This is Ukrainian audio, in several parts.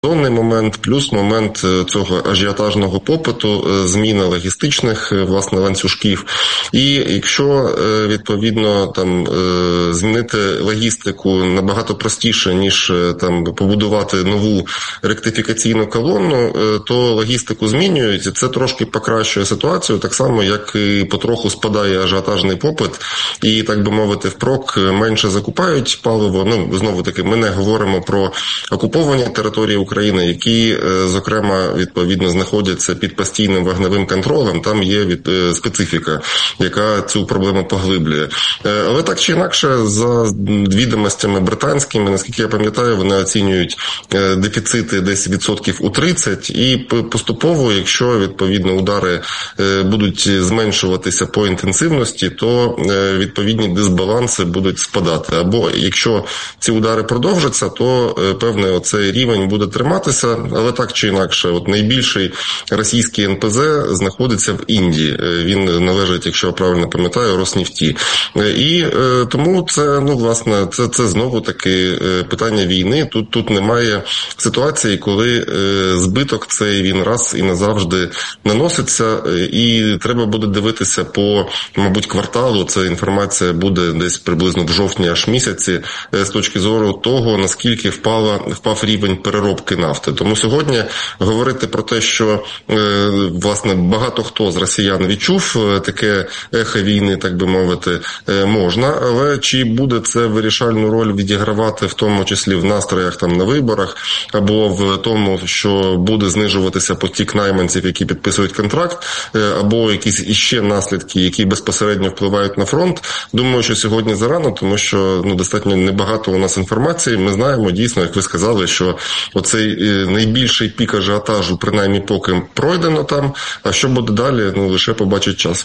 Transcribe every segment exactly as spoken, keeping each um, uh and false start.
Зонний момент, плюс момент цього ажіотажного попиту, зміна логістичних, власне, ланцюжків. І якщо, відповідно, там змінити логістику набагато простіше, ніж там побудувати нову ректифікаційну колонну, то логістику змінюють, і це трошки покращує ситуацію, так само, як і потроху спадає ажіотажний попит, і, так би мовити, впрок менше закупають паливо. Ну, знову-таки, ми не говоримо про окуповані території України, України, які, зокрема, відповідно, знаходяться під постійним вогневим контролем, там є від, специфіка, яка цю проблему поглиблює. Але так чи інакше, за відомостями британськими, наскільки я пам'ятаю, вони оцінюють дефіцити десь відсотків у тридцять, і поступово, якщо, відповідно, удари будуть зменшуватися по інтенсивності, то відповідні дисбаланси будуть спадати. Або, якщо ці удари продовжаться, то певний оцей рівень буде триматися, але так чи інакше, от найбільший російський ен пе зет знаходиться в Індії. Він належить, якщо я правильно пам'ятаю, Роснефті. І е, тому це, ну, власне, це, це знову-таки питання війни. Тут, тут немає ситуації, коли е, збиток цей він раз і назавжди наноситься, і треба буде дивитися по, мабуть, кварталу. Ця інформація буде десь приблизно в жовтні аж місяці, з точки зору того, наскільки впала, впав рівень переробки нафти. Тому сьогодні говорити про те, що, власне, багато хто з росіян відчув таке ехо війни, так би мовити, можна, але чи буде це вирішальну роль відігравати, в тому числі в настроях там на виборах, або в тому, що буде знижуватися потік найманців, які підписують контракт, або якісь іще наслідки, які безпосередньо впливають на фронт, думаю, що сьогодні зарано, тому що, ну, достатньо небагато у нас інформації. Ми знаємо, дійсно, як ви сказали, що оцей найбільший пік ажіотажу, принаймні поки пройдено там, а що буде далі, ну, лише побачить час.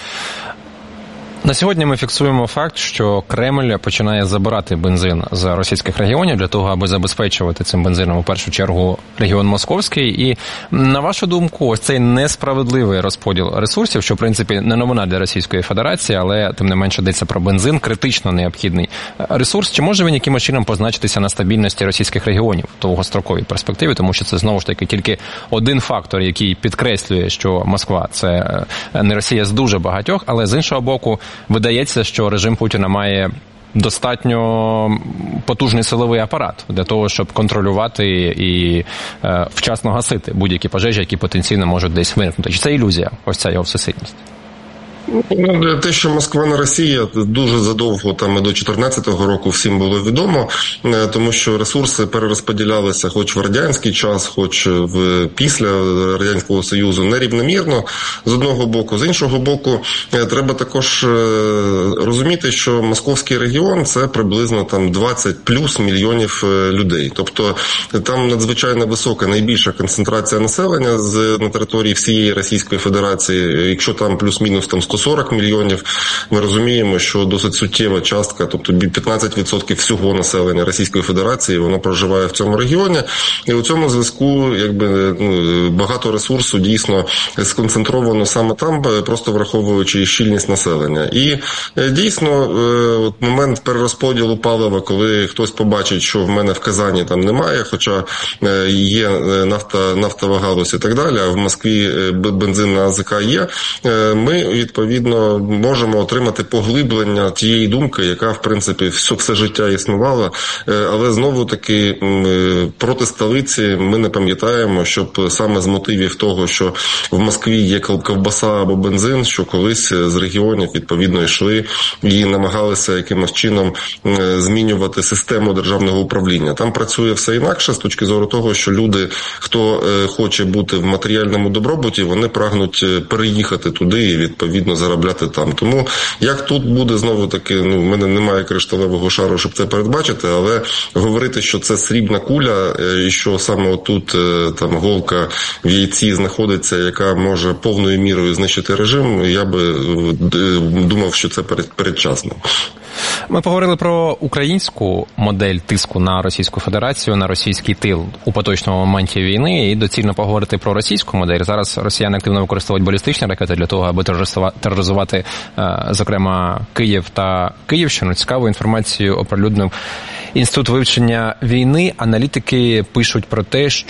На сьогодні ми фіксуємо факт, що Кремль починає забирати бензин з російських регіонів для того, аби забезпечувати цим бензином, у першу чергу, регіон Московський. І, на вашу думку, ось цей несправедливий розподіл ресурсів, що, в принципі, не новина для Російської Федерації, але, тим не менше, йдеться про бензин, критично необхідний ресурс. Чи може він якимось чином позначитися на стабільності російських регіонів в довгостроковій перспективі? Тому що це, знову ж таки, тільки один фактор, який підкреслює, що Москва – це не Росія з дуже багатьох, але, з іншого боку, видається, що режим Путіна має достатньо потужний силовий апарат для того, щоб контролювати і е, вчасно гасити будь-які пожежі, які потенційно можуть десь виникнути. Чи це ілюзія, ось ця його всесильність? Ну, те, що Москва не Росія, дуже задовго, там і до чотирнадцятого року всім було відомо, тому що ресурси перерозподілялися хоч в радянський час, хоч в після Радянського Союзу нерівномірно, з одного боку. З іншого боку, треба також розуміти, що московський регіон – це приблизно там двадцять плюс мільйонів людей. Тобто там надзвичайно висока, найбільша концентрація населення з, на території всієї Російської Федерації. Якщо там плюс-мінус там сто сорок мільйонів, ми розуміємо, що досить суттєва частка, тобто п'ятнадцять відсотків всього населення Російської Федерації, воно проживає в цьому регіоні. І у цьому зв'язку, якби, ну, багато ресурсу дійсно сконцентровано саме там, просто враховуючи щільність населення. І дійсно, от момент перерозподілу палива, коли хтось побачить, що в мене в Казані там немає, хоча є нафта, нафтова галузь і так далі, а в Москві бензин на АЗК є, ми, відповідно, можемо отримати поглиблення тієї думки, яка, в принципі, все, все життя існувала. Але, знову-таки, проти столиці ми не пам'ятаємо, щоб саме з мотивів того, що в Москві є ковбаса або бензин, що колись з регіонів, відповідно, йшли і намагалися якимось чином змінювати систему державного управління. Там працює все інакше з точки зору того, що люди, хто хоче бути в матеріальному добробуті, вони прагнуть переїхати туди і, відповідно, заробляти там. Тому як тут буде, знову-таки, ну, в мене немає кришталевого шару, щоб це передбачити, але говорити, що це срібна куля і що саме отут там голка в яйці знаходиться, яка може повною мірою знищити режим, я би думав, що це передчасно. Ми поговорили про українську модель тиску на Російську Федерацію, на російський тил у поточному моменті війни, і доцільно поговорити про російську модель. Зараз росіяни активно використовують балістичні ракети для того, аби тероризувати, зокрема, Київ та Київщину. Цікаву інформацію оприлюднив Інститут вивчення війни. Аналітики пишуть про те, що